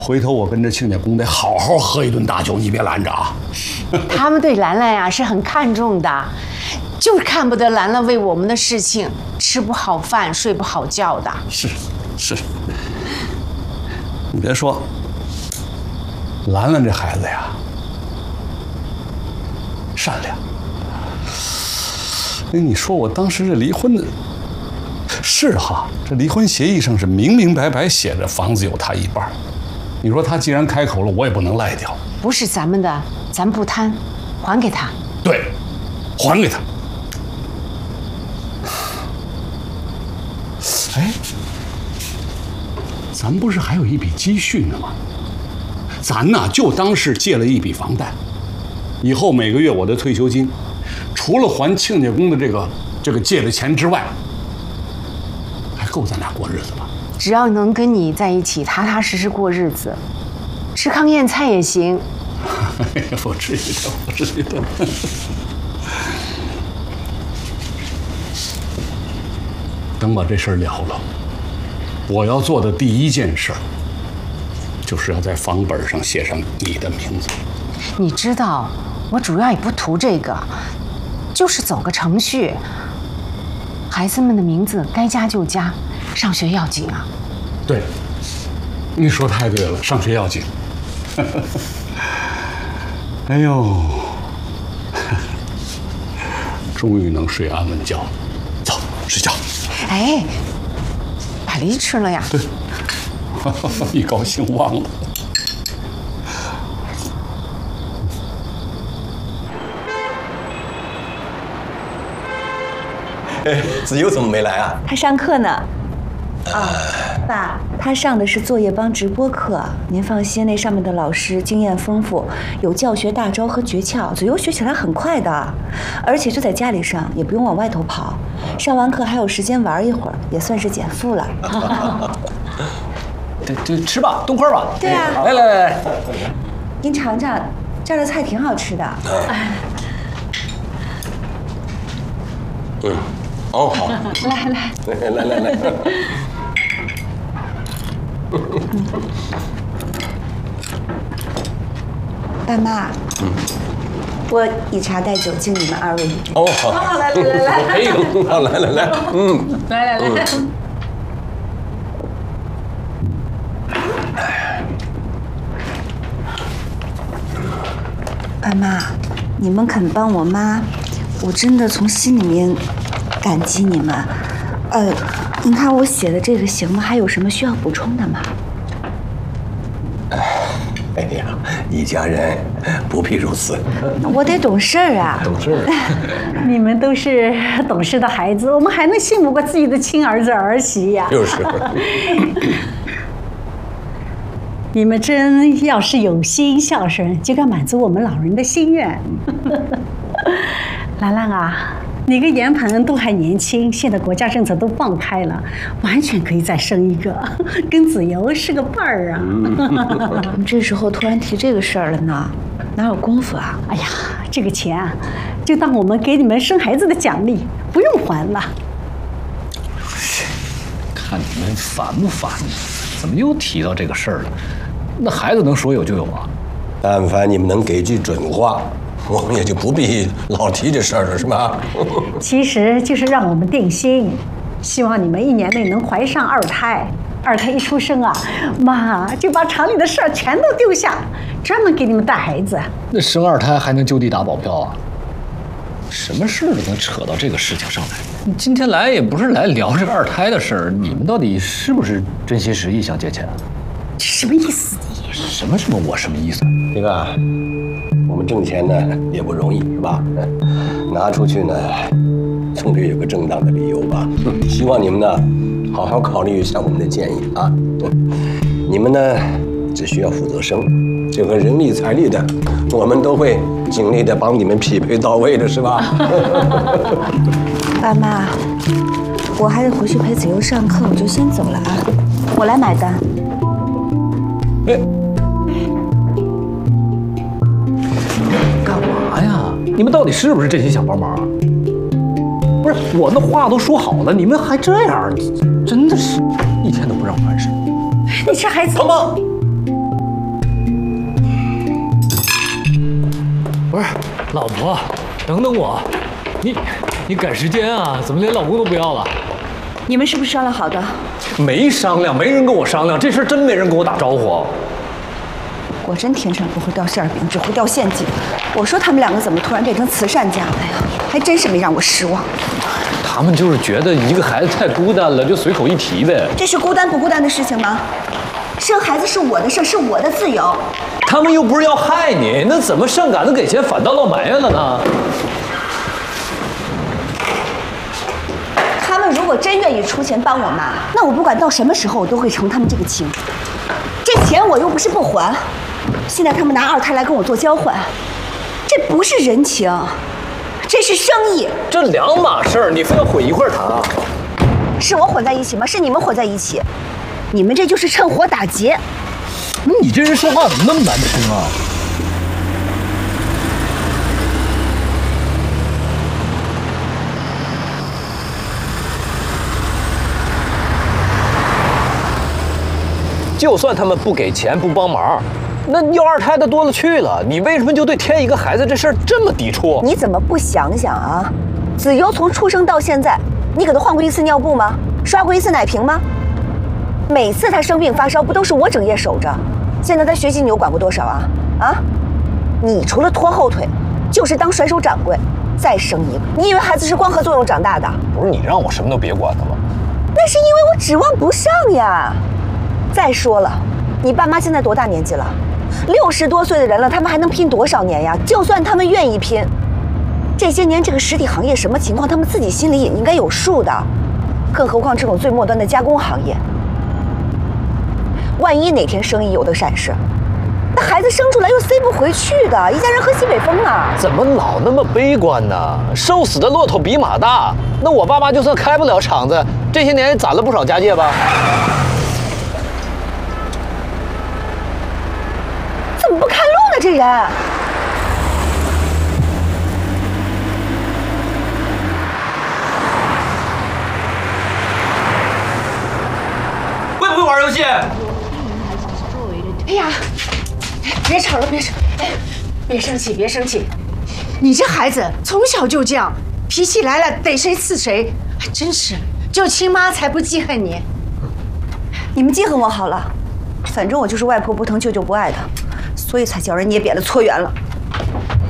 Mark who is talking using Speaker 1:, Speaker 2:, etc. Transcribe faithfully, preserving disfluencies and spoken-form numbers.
Speaker 1: 回头我跟着亲家公得好好喝一顿大酒，你别拦着啊。
Speaker 2: 他们对兰兰呀是很看重的，就是看不得兰兰为我们的事情吃不好饭、睡不好觉的。
Speaker 1: 是，是。你别说，兰兰这孩子呀，善良。哎，你说我当时这离婚的，是哈，这离婚协议上是明明白白写着房子有他一半。你说他既然开口了，我也不能赖掉。
Speaker 2: 不是咱们的，咱不贪，还给他。
Speaker 1: 对，还给他。哎，咱不是还有一笔积蓄呢吗？咱呐就当是借了一笔房贷，以后每个月我的退休金，除了还亲家公的这个这个借的钱之外，还够咱俩过日子吧？
Speaker 2: 只要能跟你在一起，踏踏实实过日子，吃糠咽菜也行。
Speaker 1: 不至于的，不至于的。等把这事儿了了，我要做的第一件事，就是要在房本上写上你的名字。
Speaker 2: 你知道，我主要也不图这个，就是走个程序。孩子们的名字该加就加，上学要紧啊。
Speaker 1: 对，你说太对了，上学要紧。哎呦，终于能睡安稳觉了。走，睡觉。
Speaker 2: 哎，把梨吃了呀？
Speaker 1: 对，一高兴忘了。
Speaker 3: 哎，子悠怎么没来啊？
Speaker 4: 他上课呢。啊，爸，他上的是作业帮直播课。您放心，那上面的老师经验丰富，有教学大招和诀窍，子悠学起来很快的。而且就在家里上，也不用往外头跑。上完课还有时间玩一会儿，也算是减负了。
Speaker 5: 对对，吃吧，动筷吧。
Speaker 4: 对啊。
Speaker 5: 来来来来，
Speaker 4: 您尝尝，这儿的菜挺好吃的。
Speaker 3: 嗯，哦好。
Speaker 4: 来来
Speaker 3: 来来来来。
Speaker 4: 爸妈，嗯，我以茶代酒敬你们二位。
Speaker 3: 哦好。
Speaker 4: 来来来来，
Speaker 3: 可以了，好来来来，嗯，
Speaker 4: 来来来。爸妈，你们肯帮我妈，我真的从心里面感激你们。呃，您看我写的这个行吗？还有什么需要补充的吗？
Speaker 3: 哎呀，一家人不必如此。
Speaker 4: 我得懂事儿啊。
Speaker 3: 懂事儿。
Speaker 6: 你们都是懂事的孩子，我们还能信不过自己的亲儿子儿媳呀？
Speaker 3: 就是。
Speaker 6: 你们真要是有心孝顺，就该满足我们老人的心愿。兰兰啊，你跟严鹏都还年轻，现在国家政策都放开了，完全可以再生一个，跟子由是个伴儿啊。
Speaker 4: 我们这时候突然提这个事儿了呢，哪有功夫啊？
Speaker 6: 哎呀，这个钱啊，就当我们给你们生孩子的奖励，不用还了。
Speaker 5: 看你们烦不烦？怎么又提到这个事儿了？那孩子能说有就有啊。
Speaker 3: 但凡你们能给句准话，我们也就不必老提这事儿了，是吧？
Speaker 6: 其实就是让我们定心，希望你们一年内能怀上二胎。二胎一出生啊，妈就把厂里的事儿全都丢下，专门给你们带孩子。
Speaker 5: 那生二胎还能就地打保票啊？什么事都能扯到这个事情上来。你今天来也不是来聊这个二胎的事儿，你们到底是不是真心实意想借钱？
Speaker 6: 这什么意思？你
Speaker 5: 什么什么我什么意思？
Speaker 3: 这个，我们挣钱呢也不容易，是吧？拿出去呢，总得有个正当的理由吧。希望你们呢，好好考虑一下我们的建议啊。你们呢，只需要负责生，这个人力财力的，我们都会尽力的帮你们匹配到位的，是吧？
Speaker 4: 爸妈，我还得回去陪子由上课，我就先走了啊。我来买单。
Speaker 5: 哎，干嘛呀？你们到底是不是真心想帮忙啊？不是，我那话都说好了，你们还这样，真的是一天都不让我安生。
Speaker 6: 你这孩子，
Speaker 3: 鹏鹏，
Speaker 5: 老婆，等等我，你你赶时间啊？怎么连老公都不要了？
Speaker 4: 你们是不是商量好的？
Speaker 5: 没商量，没人跟我商量，这事儿真没人跟我打招呼。
Speaker 4: 果真天上不会掉馅饼，只会掉陷阱。我说他们两个怎么突然变成慈善家了呀？还真是没让我失望。
Speaker 5: 他们就是觉得一个孩子太孤单了，就随口一提呗。
Speaker 4: 这是孤单不孤单的事情吗？生孩子是我的事，是我的自由。
Speaker 5: 他们又不是要害你，那怎么上赶着给钱，反倒落埋怨了呢？
Speaker 4: 他们如果真愿意出钱帮我妈，那我不管到什么时候，我都会承他们这个情。这钱我又不是不还，现在他们拿二胎来跟我做交换，这不是人情，这是生意。
Speaker 5: 这两码事儿，你非要混一块儿谈啊？
Speaker 4: 是我混在一起吗？是你们混在一起。你们这就是趁火打劫。
Speaker 5: 你这人说话怎么那么难听啊？就算他们不给钱不帮忙，那要二胎的多了去了，你为什么就对添一个孩子这事儿这么抵触？
Speaker 4: 你怎么不想想啊？子由从出生到现在，你给他换过一次尿布吗？刷过一次奶瓶吗？每次他生病发烧，不都是我整夜守着？现在他学习你有管过多少啊？啊？你除了拖后腿，就是当甩手掌柜。再生一个，你以为孩子是光合作用长大的？
Speaker 5: 不是你让我什么都别管他吗？
Speaker 4: 那是因为我指望不上呀。再说了，你爸妈现在多大年纪了？六十多岁的人了，他们还能拼多少年呀？就算他们愿意拼，这些年这个实体行业什么情况，他们自己心里也应该有数的。更何况这种最末端的加工行业，万一哪天生意有的闪失，那孩子生出来又塞不回去的，一家人喝西北风啊！
Speaker 5: 怎么老那么悲观呢？瘦死的骆驼比马大。那我爸妈就算开不了厂子，这些年也攒了不少家业吧？
Speaker 4: 怎么不看路呢？这人。
Speaker 5: 会不会玩游戏？
Speaker 2: 哎呀，别吵了，别吵，哎，别生气，别生气。你这孩子从小就这样，脾气来了逮谁刺谁，还真是，就亲妈才不记恨你。
Speaker 4: 你们记恨我好了，反正我就是外婆不疼，舅舅不爱的，所以才叫人捏扁了搓圆了。